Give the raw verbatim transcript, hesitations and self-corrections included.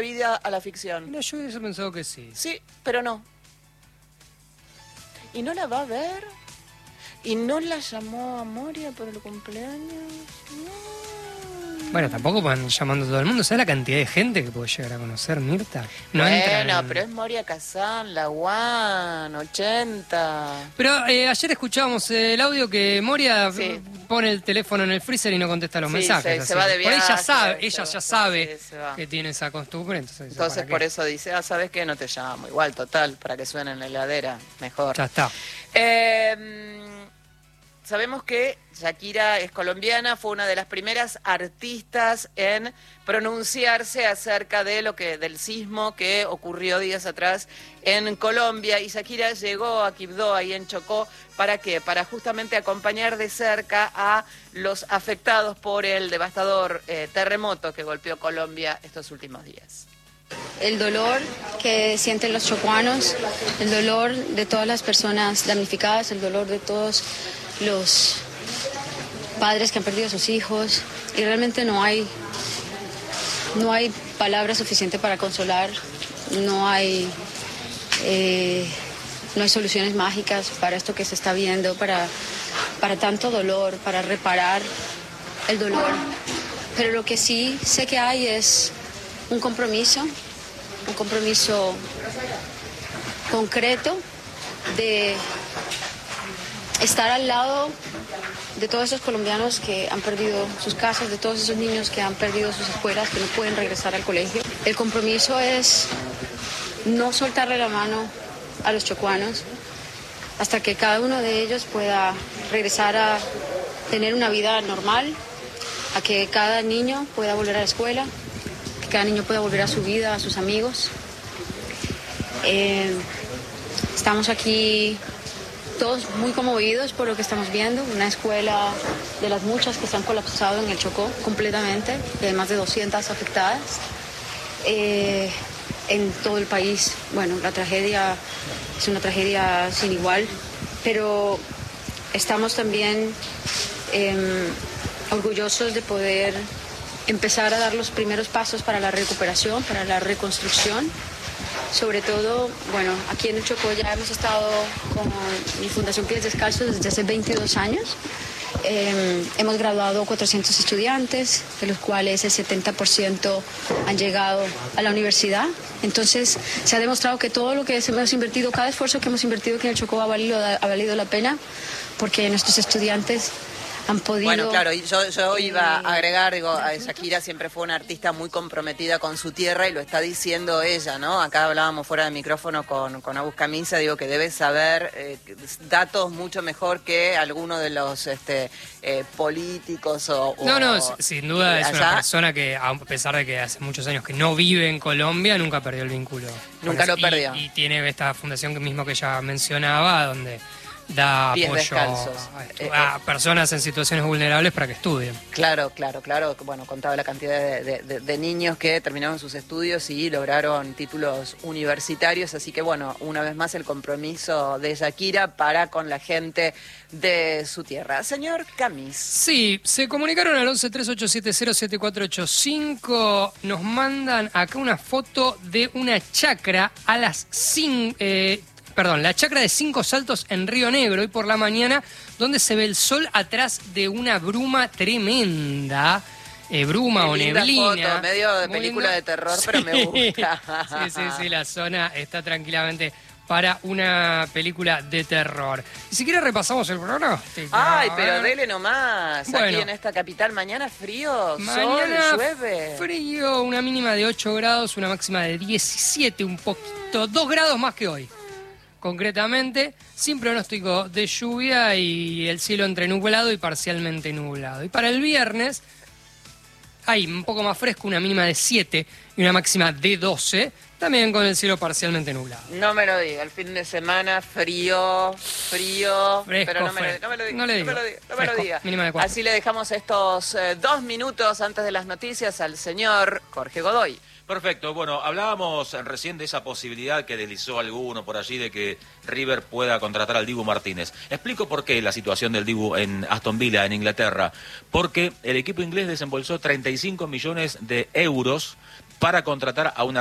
vida a la ficción. Mira, yo hubiese pensado que sí. Sí, pero no. ¿Y no la va a ver? ¿Y no la llamó a Moria por el cumpleaños? No. Bueno, tampoco van llamando a todo el mundo. ¿Sabes la cantidad de gente que puede llegar a conocer Mirta? No bueno, en... pero es Moria Kazan, la One, ochenta. Pero eh, ayer escuchábamos el audio que Moria sí. pone el teléfono en el freezer y no contesta los sí, mensajes. Se, se va de viaje. Por ella sabe, ella va, ya sabe sí, que tiene esa costumbre. Entonces, entonces por eso dice, ah, ¿sabes qué? No te llamo. Igual, total, para que suene en la heladera, mejor. Ya está. Eh... Sabemos que Shakira es colombiana, fue una de las primeras artistas en pronunciarse acerca de lo que del sismo que ocurrió días atrás en Colombia, y Shakira llegó a Quibdó, ahí en Chocó, ¿para qué? Para justamente acompañar de cerca a los afectados por el devastador eh, terremoto que golpeó Colombia estos últimos días. El dolor que sienten los chocuanos, el dolor de todas las personas damnificadas, el dolor de todos los padres que han perdido a sus hijos, y realmente no hay no hay palabras suficientes para consolar, no hay eh, no hay soluciones mágicas para esto que se está viendo, para, para tanto dolor, para reparar el dolor. Pero lo que sí sé que hay es un compromiso, un compromiso concreto de estar al lado de todos esos colombianos que han perdido sus casas, de todos esos niños que han perdido sus escuelas, que no pueden regresar al colegio. El compromiso es no soltarle la mano a los chocuanos hasta que cada uno de ellos pueda regresar a tener una vida normal, a que cada niño pueda volver a la escuela, que cada niño pueda volver a su vida, a sus amigos. Eh, estamos aquí todos muy conmovidos por lo que estamos viendo, una escuela de las muchas que se han colapsado en el Chocó completamente, de más de doscientas afectadas eh, en todo el país. Bueno, la tragedia es una tragedia sin igual, pero estamos también eh, orgullosos de poder empezar a dar los primeros pasos para la recuperación, para la reconstrucción. Sobre todo, bueno, aquí en el Chocó ya hemos estado con mi Fundación Pies Descalzos desde hace veintidós años. Eh, hemos graduado cuatrocientos estudiantes, de los cuales el setenta por ciento han llegado a la universidad. Entonces, se ha demostrado que todo lo que hemos invertido, cada esfuerzo que hemos invertido aquí en el Chocó ha valido, ha valido la pena, porque nuestros estudiantes han podido... Bueno, claro, yo, yo iba a agregar, digo, a Shakira siempre fue una artista muy comprometida con su tierra, y lo está diciendo ella, ¿no? Acá hablábamos fuera de micrófono con, con Agus Camisa, digo que debe saber eh, datos mucho mejor que alguno de los este, eh, políticos o... No, no, o, sin duda es allá. una persona que, a pesar de que hace muchos años que no vive en Colombia, nunca perdió el vínculo. Nunca lo y, perdió. Y tiene esta fundación que mismo que ella mencionaba, donde da Pies apoyo descalzos. a, a personas en situaciones vulnerables para que estudien. Claro, claro, claro. Bueno, contaba la cantidad de, de, de, de niños que terminaron sus estudios y lograron títulos universitarios. Así que, bueno, una vez más el compromiso de Shakira para con la gente de su tierra. Señor Camis. Sí, se comunicaron al once tres ocho siete cero siete cuatro ocho cinco. Nos mandan acá una foto de una chacra a las cinco... Eh, Perdón, la chacra de Cinco Saltos en Río Negro, hoy por la mañana, donde se ve el sol atrás de una bruma tremenda, eh, bruma o neblina. Foto, medio de Muy película linda. de terror, Sí. pero me gusta. Sí, sí, sí, la zona está tranquilamente para una película de terror. Y si quieres repasamos el pronóstico. Ay, pero dele nomás. Bueno. Aquí en esta capital, mañana frío, Mañana sol, llueve. Frío, una mínima de ocho grados, una máxima de diecisiete, un poquito, dos grados más que hoy. Concretamente, sin pronóstico de lluvia y el cielo entre nublado y parcialmente nublado. Y para el viernes, hay un poco más fresco, una mínima de siete y una máxima de doce, también con el cielo parcialmente nublado. No me lo diga, el fin de semana frío, frío, Fresco, pero no me, lo, fresco. no me lo diga, No le digo. no me lo diga, no me Fresco, lo diga. mínima de cuatro. Así le dejamos estos eh, dos minutos antes de las noticias al señor Jorge Godoy. Perfecto, bueno, hablábamos recién de esa posibilidad que deslizó alguno por allí de que River pueda contratar al Dibu Martínez. Explico por qué la situación del Dibu en Aston Villa, en Inglaterra. Porque el equipo inglés desembolsó treinta y cinco millones de euros para contratar a una